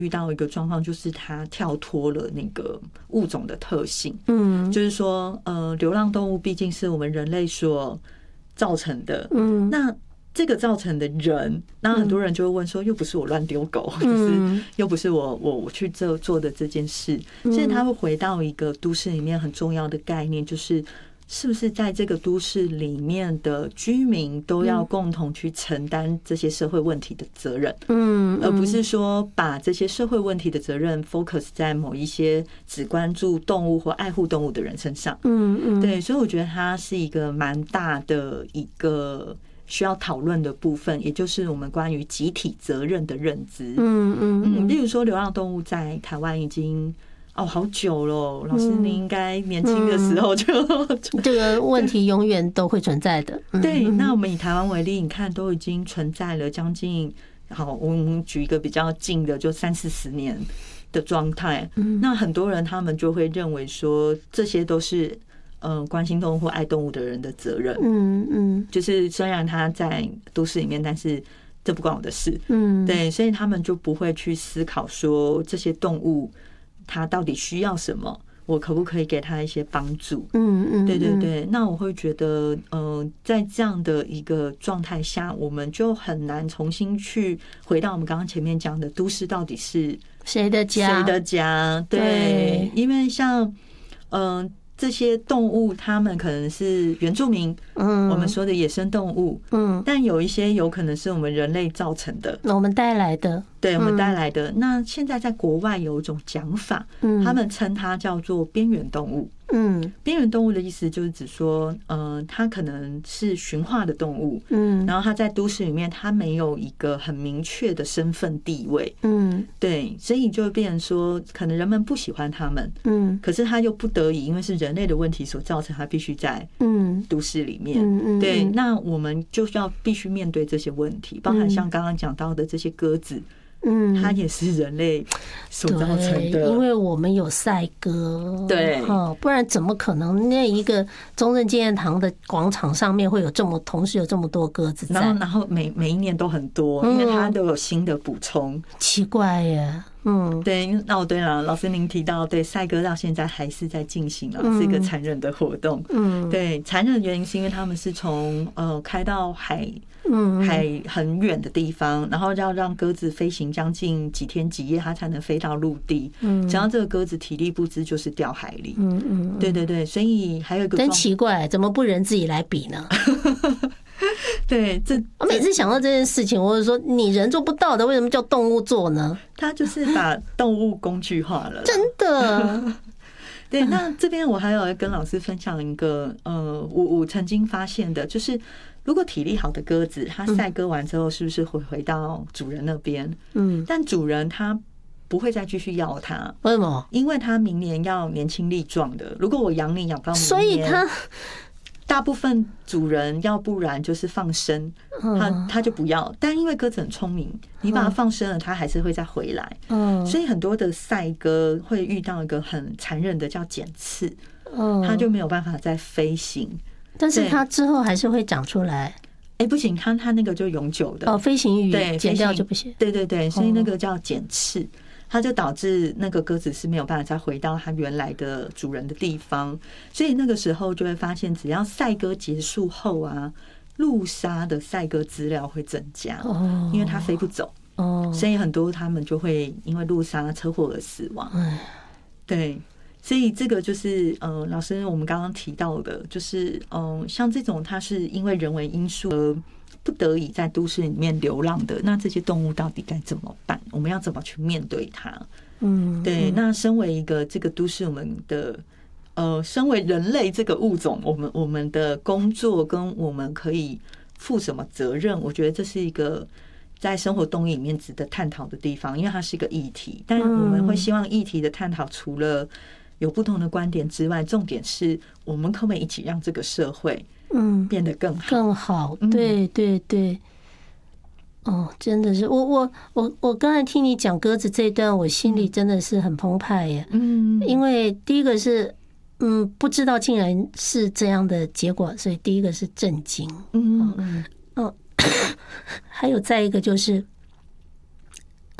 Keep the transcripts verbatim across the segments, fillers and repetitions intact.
遇到一个状况，就是它跳脱了那个物种的特性。 嗯， 就是说，呃，流浪动物毕竟是我们人类所造成的。 嗯， 那这个造成的人，那很多人就会问说，又不是我乱丢狗，就是又不是我我我去做做的这件事，所以他会回到一个都市里面很重要的概念，就是是不是在这个都市里面的居民都要共同去承担这些社会问题的责任，嗯，而不是说把这些社会问题的责任 focus 在某一些只关注动物或爱护动物的人身上，嗯嗯，对，所以我觉得它是一个蛮大的一个需要讨论的部分，也就是我们关于集体责任的认知。嗯嗯嗯，例如说，流浪动物在台湾已经哦好久了，老师您应该年轻的时候就、嗯、 这个问题永远都会存在的。 对，那我们以台湾为例，你看都已经存在了将近，好，我们举一个比较近的，就三四十年的状态。那很多人他们就会认为说，这些都是。嗯，关心动物或爱动物的人的责任，嗯嗯，就是虽然他在都市里面，但是这不关我的事，嗯，对，所以他们就不会去思考说这些动物它到底需要什么，我可不可以给他一些帮助，嗯嗯，对对对。那我会觉得，嗯，在这样的一个状态下，我们就很难重新去回到我们刚刚前面讲的，都市到底是谁的家？ 谁的家？对，因为像嗯。这些动物，它们可能是原住民，嗯，我们说的野生动物，嗯，但有一些有可能是我们人类造成的， 我们带来的， 对，我们带来的。那现在在国外有一种讲法，嗯，他们称它叫做边缘动物。嗯，边缘动物的意思就是指说，呃，它可能是驯化的动物，嗯，然后它在都市里面，它没有一个很明确的身份地位，嗯，对，所以就会变成说，可能人们不喜欢它们，嗯，可是它又不得已，因为是人类的问题所造成，它必须在嗯都市里面，嗯嗯，对，那我们就要必须面对这些问题，包含像刚刚讲到的这些鸽子。嗯，它也是人类所造成的， 因为我们有赛鸽， 对， 不然怎么可能那一个中正纪念堂的广场上面会有这么同时有这么多鸽子在？ 然后，然后每每一年都很多，因为它都有新的补充。 奇怪耶，嗯， 对，那哦对了，老师您提到，对，赛鸽到现在还是在进行了，是一个残忍的活动。嗯，对，残忍的原因是因为他们是从呃开到海。嗯，海很远的地方，然后要让鸽子飞行将近几天几夜，它才能飞到陆地。嗯，只要这个鸽子体力不支，就是掉海里。嗯嗯，对对对，所以还有一个真奇怪，怎么不人自己来比呢？ 对，这我每次想到这件事情，我就说你人做不到的，为什么叫动物做呢？ 它就是把动物工具化了， 真的。 对，那这边我还有跟老师分享一个，呃，我我曾经发现的，就是如果体力好的鸽子，它赛鸽完之后，是不是会回到主人那边？嗯，但主人他不会再继续要它， 为什么？ 因为他明年要年轻力壮的。如果我养你养到明年， 所以他大部分主人要不然就是放生，他他就不要。但因为鸽子很聪明，你把它放生了，它还是会再回来。嗯，所以很多的赛鸽会遇到一个很残忍的叫剪刺，它就没有办法再飞行。 但是它之后还是会长出来。 哎，不行，它它那个就永久的哦，飞行羽对剪掉就不行。 对对对，所以那个叫剪刺。它就导致那个鸽子是没有办法再回到它原来的主人的地方，所以那个时候就会发现，只要赛鸽结束后啊，路杀的赛鸽资料会增加，因为它飞不走，所以很多他们就会因为路杀车祸而死亡。对，所以这个就是呃，老师我们刚刚提到的，就是嗯、呃，像这种它是因为人为因素而不得已在都市里面流浪的，那这些动物到底该怎么办？我们要怎么去面对它？嗯，对。那身为一个这个都市我们的呃，身为人类这个物种，我们我们的工作跟我们可以负什么责任？我觉得这是一个在生活动力里面值得探讨的地方，因为它是一个议题。但我们会希望议题的探讨除了有不同的观点之外，重点是我们可不可以一起让这个社会嗯，变得更好， 更好，对对对，哦，真的是我我我我刚才听你讲鸽子这一段，我心里真的是很澎湃耶，嗯，因为第一个是嗯不知道竟然是这样的结果，所以第一个是震惊，嗯嗯嗯，还有再一个就是，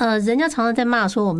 呃，人家常常在骂说我们。